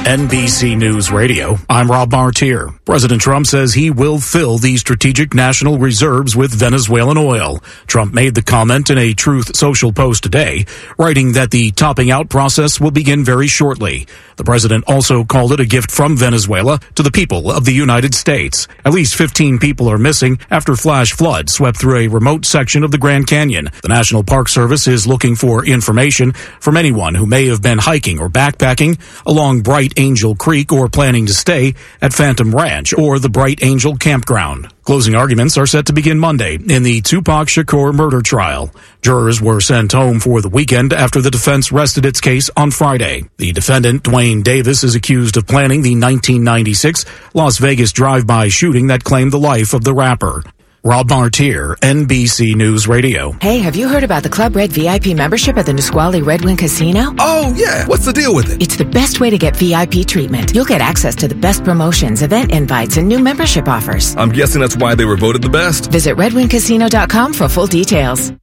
NBC News Radio, I'm Rob Martier. President Trump says he will fill the strategic national reserves with Venezuelan oil. Trump made the comment in a Truth Social post today, writing that the topping out process will begin very shortly. The president also called it a gift from Venezuela to the people of the United States. At least 15 people are missing after flash floods swept through a remote section of the Grand Canyon. The National Park Service is looking for information from anyone who may have been hiking or backpacking along Bright Angel Creek or planning to stay at Phantom Ranch or the Bright Angel Campground. Closing arguments are set to begin Monday in the Tupac Shakur murder trial. Jurors were sent home for the weekend after the defense rested its case on Friday. The defendant, Dwayne Davis, is accused of planning the 1996 Las Vegas drive-by shooting that claimed the life of the rapper. Rob Martier, NBC News Radio. Hey, have you heard about the Club Red VIP membership at the Nisqually Red Wing Casino? Oh, yeah. What's the deal with it? It's the best way to get VIP treatment. You'll get access to the best promotions, event invites, and new membership offers. I'm guessing that's why they were voted the best. Visit redwingcasino.com for full details.